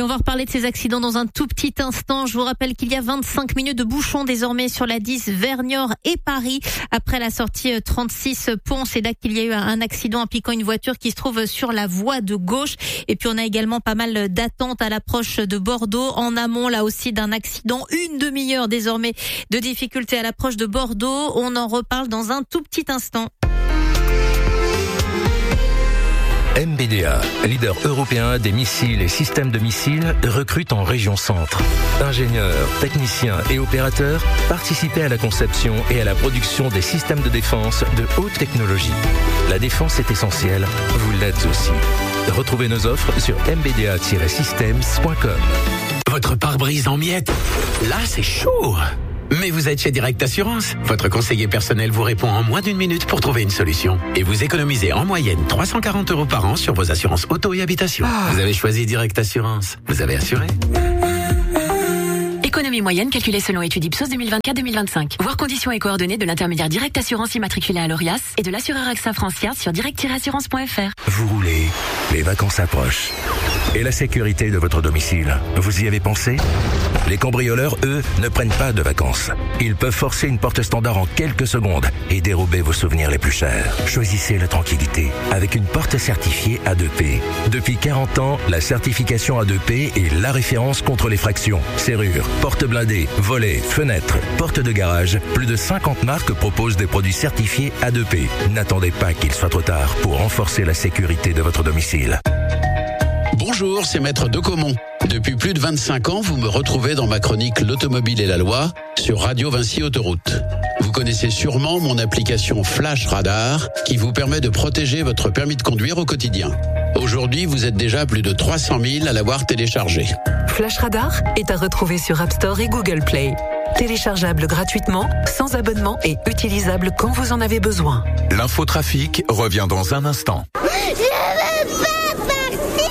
Et on va reparler de ces accidents dans un tout petit instant. Je vous rappelle qu'il y a 25 minutes de bouchons désormais sur la 10 vers Niort et Paris. Après la sortie 36 Pont, c'est là qu'il y a eu un accident impliquant une voiture qui se trouve sur la voie de gauche. Et puis on a également pas mal d'attentes à l'approche de Bordeaux. En amont, là aussi, d'un accident. Une demi-heure désormais de difficultés à l'approche de Bordeaux. On en reparle dans un tout petit instant. MBDA, leader européen des missiles et systèmes de missiles, recrute en région centre. Ingénieurs, techniciens et opérateurs, participez à la conception et à la production des systèmes de défense de haute technologie. La défense est essentielle, vous l'êtes aussi. Retrouvez nos offres sur mbda-systems.com. Votre pare-brise en miettes, là c'est chaud. Mais vous êtes chez Direct Assurance. Votre conseiller personnel vous répond en moins d'une minute pour trouver une solution. Et vous économisez en moyenne 340 € par an sur vos assurances auto et habitation. Vous avez choisi Direct Assurance. Vous avez assuré. Économie moyenne calculée selon étude Ipsos 2024-2025. Voir conditions et coordonnées de l'intermédiaire Direct Assurance immatriculé à l'ORIAS et de l'assureur AXA France sur direct-assurance.fr. Vous roulez, les vacances approchent. Et la sécurité de votre domicile, vous y avez pensé ? Les cambrioleurs, eux, ne prennent pas de vacances. Ils peuvent forcer une porte standard en quelques secondes et dérober vos souvenirs les plus chers. Choisissez la tranquillité avec une porte certifiée A2P. Depuis 40 ans, la certification A2P est la référence contre les fractions, serrures, portes blindées, volets, fenêtres, portes de garage. Plus de 50 marques proposent des produits certifiés A2P. N'attendez pas qu'il soit trop tard pour renforcer la sécurité de votre domicile. Bonjour, c'est Maître Decomont. Depuis plus de 25 ans, vous me retrouvez dans ma chronique L'automobile et la loi sur Radio Vinci Autoroute. Vous connaissez sûrement mon application Flash Radar qui vous permet de protéger votre permis de conduire au quotidien. Aujourd'hui, vous êtes déjà plus de 300 000 à l'avoir téléchargé. Flash Radar est à retrouver sur App Store et Google Play. Téléchargeable gratuitement, sans abonnement et utilisable quand vous en avez besoin. L'infotrafic revient dans un instant. Je veux pas partir.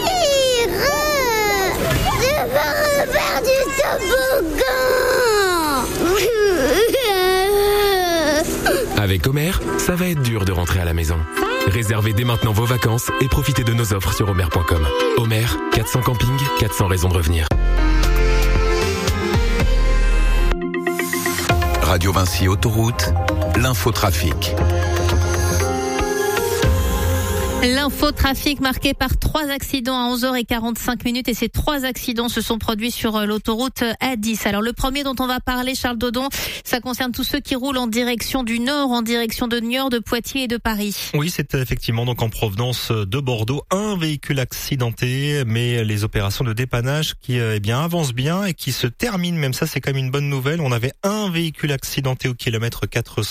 Je veux refaire du toboggan. Avec Omer, ça va être dur de rentrer à la maison. Réservez dès maintenant vos vacances et profitez de nos offres sur omer.com. Omer, 400 campings, 400 raisons de revenir. Radio Vinci Autoroute, l'infotrafic. L'infotrafic marqué par 3 accidents à 11h45 et ces 3 accidents se sont produits sur l'autoroute A10. Alors le premier dont on va parler, Charles Dodon, ça concerne tous ceux qui roulent en direction du nord, en direction de Niort, de Poitiers et de Paris. Oui, c'est effectivement donc en provenance de Bordeaux, un véhicule accidenté, mais les opérations de dépannage qui avancent bien et qui se terminent, même ça c'est quand même une bonne nouvelle. On avait un véhicule accidenté au kilomètre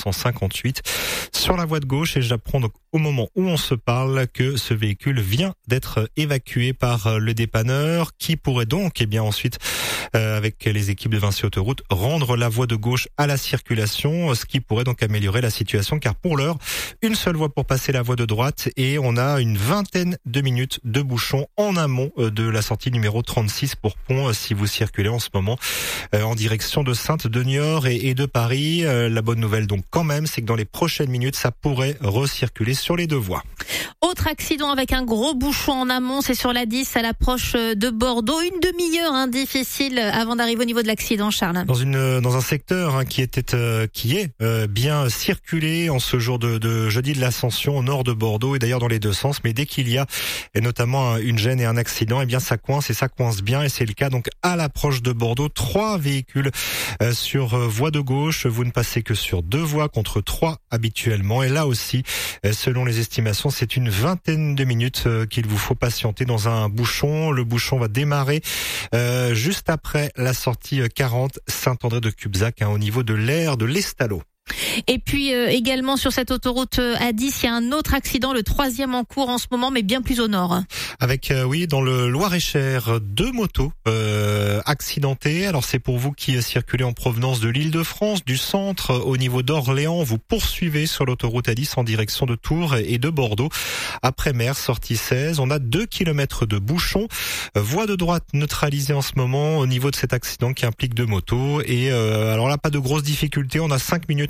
458 sur la voie de gauche et j'apprends donc au moment où on se parle que ce véhicule vient d'être évacué par le dépanneur qui pourrait donc ensuite avec les équipes de Vinci Autoroute rendre la voie de gauche à la circulation, ce qui pourrait donc améliorer la situation car pour l'heure une seule voie pour passer la voie de droite et on a une vingtaine de minutes de bouchons en amont de la sortie numéro 36 pour Pont si vous circulez en ce moment en direction de Saintes, de Niort et de Paris. La bonne nouvelle donc quand même c'est que dans les prochaines minutes ça pourrait recirculer sur les 2 voies. Autre accident avec un gros bouchon en amont, c'est sur la 10 à l'approche de Bordeaux. Une demi-heure difficile avant d'arriver au niveau de l'accident, Charles. Dans un secteur qui est bien circulé en ce jour de jeudi de l'Ascension au nord de Bordeaux et d'ailleurs dans les 2 sens. Mais dès qu'il y a et notamment une gêne et un accident, ça coince bien et c'est le cas donc à l'approche de Bordeaux. 3 véhicules sur voie de gauche. Vous ne passez que sur 2 voies contre 3 habituellement. Et là aussi, selon les estimations, c'est une vingtaine de minutes qu'il vous faut patienter dans un bouchon. Le bouchon va démarrer juste après la sortie 40 Saint-André de Cubzac au niveau de l'aire de l'Estalo. Et puis également sur cette autoroute A10, il y a un autre accident, le 3e en cours en ce moment, mais bien plus au nord. Avec dans le Loir-et-Cher, 2 motos accidentées. Alors c'est pour vous qui circulez en provenance de l'Île-de-France, du centre au niveau d'Orléans. Vous poursuivez sur l'autoroute A10 en direction de Tours et de Bordeaux. Après Mer, sortie 16, on a 2 kilomètres de bouchons. Voie de droite neutralisée en ce moment au niveau de cet accident qui implique 2 motos. Et alors là, pas de grosses difficultés. On a 5 minutes en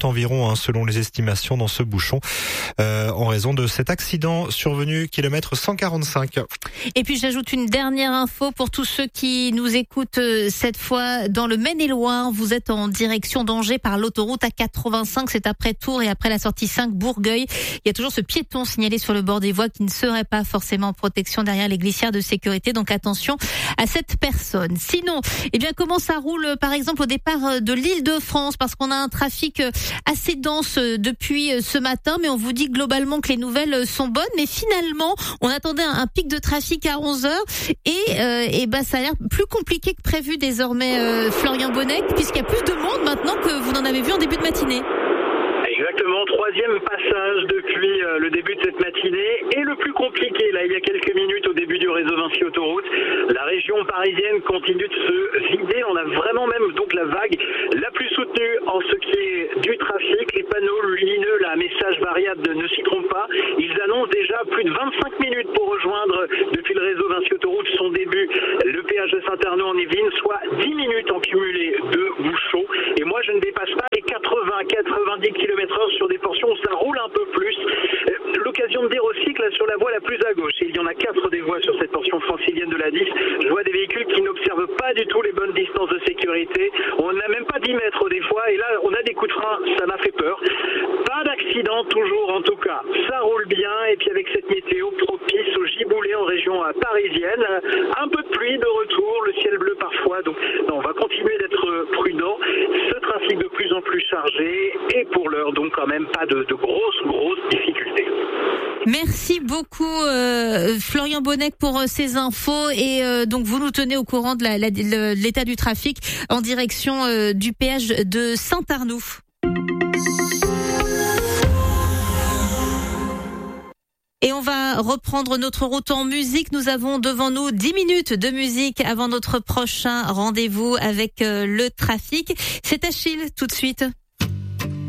environ, selon les estimations, dans ce bouchon, en raison de cet accident survenu kilomètre 145. Et puis j'ajoute une dernière info pour tous ceux qui nous écoutent cette fois dans le Maine-et-Loire. Vous êtes en direction d'Angers par l'autoroute A85, c'est après Tours et après la sortie 5 Bourgueil. Il y a toujours ce piéton signalé sur le bord des voies qui ne serait pas forcément en protection derrière les glissières de sécurité. Donc attention à cette personne. Sinon, comment ça roule par exemple au départ de l'Île-de-France, parce qu'on a un trafic assez dense depuis ce matin, mais on vous dit globalement que les nouvelles sont bonnes. Mais finalement, on attendait un pic de trafic à 11h et ça a l'air plus compliqué que prévu désormais, Florian Bonnec, puisqu'il y a plus de monde maintenant que vous n'en avez vu en début de matinée. Exactement, troisième passage depuis le début de cette matinée, et le plus compliqué, là, il y a quelques minutes au début du réseau Vinci Autoroute. La région parisienne continue de se vider. On a vraiment même donc la vague la plus soutenue en ce qui est du trafic. Les panneaux lumineux, là, message variable, ne s'y trompent pas. Ils annoncent déjà plus de 25 minutes pour rejoindre, depuis le réseau Vinci Autoroute, son début, le péage de Saint-Arnaud en Yvelines, soit 10 minutes en cumulé de bouchons. Et moi, je ne dépasse pas les 80-90 km/h sur des portions où ça roule un peu plus. L'occasion de dire aussi que là, sur la voie la plus à gauche, et il y en a 4 des voies sur cette portion francilienne de la 10, je vois des véhicules qui n'observent pas du tout les bonnes distances de sécurité. On n'a même pas 10 mètres des fois, et là, on a des coups de frein, ça m'a fait peur. Pas d'accident toujours, en tout cas. Ça roule bien, et puis avec cette météo propice au giboulée en région parisienne, un peu de pluie de retour, le ciel bleu parfois, donc on va continuer d'être prudent. Ce trafic de plus en plus chargé, et pour l'heure, donc quand même pas de grosses difficultés. Merci beaucoup Florian Bonnec pour ces infos, et donc vous nous tenez au courant de l'état du trafic en direction du péage de Saint-Arnoux. Et on va reprendre notre route en musique. Nous avons devant nous 10 minutes de musique avant notre prochain rendez-vous avec le trafic. C'est Achille tout de suite.